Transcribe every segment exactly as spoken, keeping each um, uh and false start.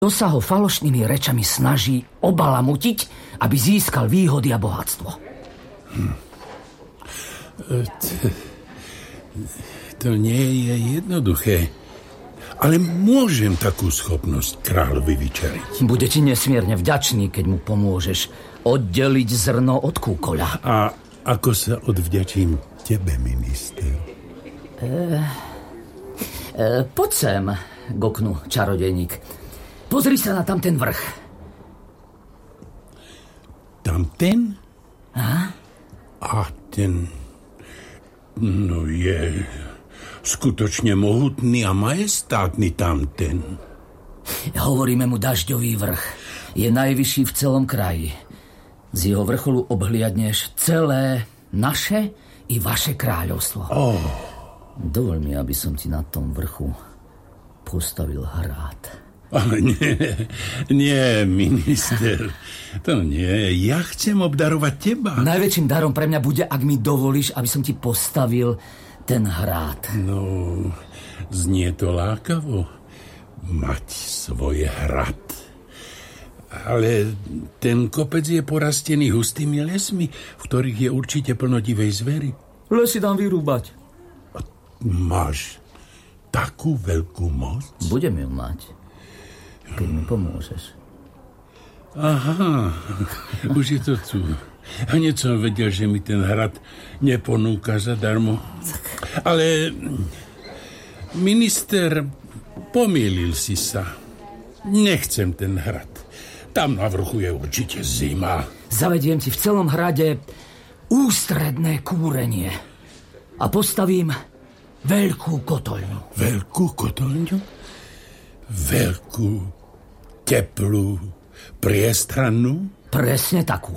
Kto sa ho falošnými rečami snaží obalamutiť, aby získal výhody a bohatstvo. Hm. To, to nie je jednoduché. Ale môžem takú schopnosť kráľovi vyčariť. Bude ti nesmierne vďačný, keď mu pomôžeš oddeliť zrno od kúkoľa. A ako sa odvďačím tebe, minister? E, e, poď sem, goknu čarodejník. Pozri sa na tamten vrch. Tamten? A? A ten... No je... skutočne mohutný a majestátny tamten. Hovoríme mu Dažďový vrch. Je najvyšší v celom kraji. Z jeho vrcholu obhliadneš celé naše i vaše kráľovstvo. Oh. Dovol mi, aby som ti na tom vrchu postavil hrad. Ale nie, nie, minister. To nie, ja chcem obdarovať teba. Najväčším darom pre mňa bude, ak mi dovolíš, aby som ti postavil ten hrad. No, znie to lákavo, mať svoj hrad. Ale ten kopec je porastený hustými lesmi, v ktorých je určite plno divej zvery. Lesy dám vyrúbať. A máš takú veľkú moc? Budem ju mať, keď mi pomôžeš. Aha, už je to tu. Hneď som vedel, že mi ten hrad neponúka zadarmo. Ale minister, pomýlil si sa. Nechcem ten hrad. Tam na vrchu je určite zima. Zavediem ti v celom hrade ústredné kúrenie a postavím veľkú kotoľňu. Veľkú kotoľňu? Veľkú, teplú, priestrannú? Presne takú.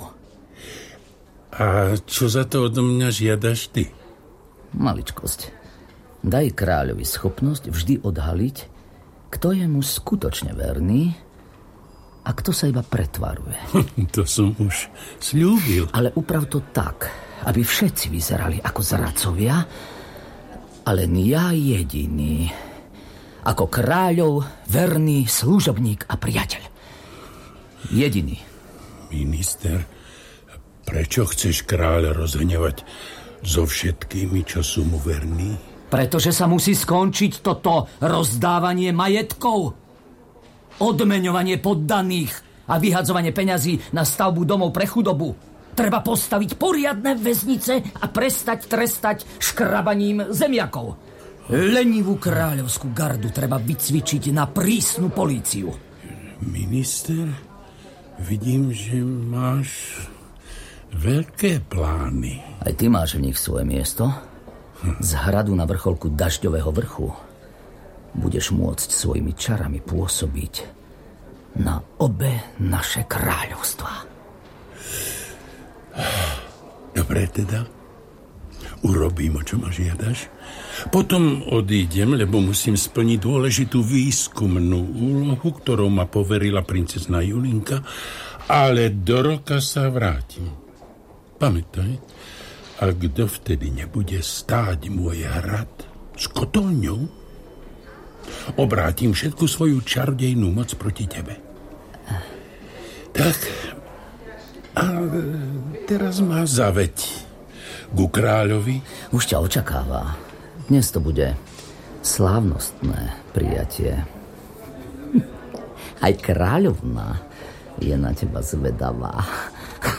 A čo za to odo mňa žiadaš ty? Maličkosť. Daj kráľovi schopnosť vždy odhaliť, kto je mu skutočne verný a kto sa iba pretvaruje. To som už sľúbil. Ale uprav to tak, aby všetci vyzerali ako zradcovia, a len ja jediný, ako kráľov verný služobník a priateľ. Jediný. Minister, prečo chceš kráľa rozhnevať so všetkými, čo sú mu verní? Pretože sa musí skončiť toto rozdávanie majetkov, odmeňovanie poddaných a vyhadzovanie peňazí na stavbu domov pre chudobu. Treba postaviť poriadne väznice a prestať trestať škrabaním zemiakov. Lenivú kráľovskú gardu treba vycvičiť na prísnu políciu. Minister, vidím, že máš veľké plány. Aj ty máš v nich svoje miesto. Z hradu na vrcholku Dažďového vrchu budeš môcť svojimi čarami pôsobiť na obe naše kráľovstvá. Dobre teda, urobím, o čo ma žiadaš. Potom odídem, lebo musím splniť dôležitú výskumnú úlohu, ktorou ma poverila princezná Julinka, ale do roka sa vrátim. Pamätaj, ak dovtedy nebude stáť môj hrad s kotolňou, obrátim všetku svoju čarodejnú moc proti tebe. Tak, a teraz ma zaveď ku kráľovi. Už ťa očakáva. Dnes to bude slávnostné prijatie. Aj kráľovna je na teba zvedavá.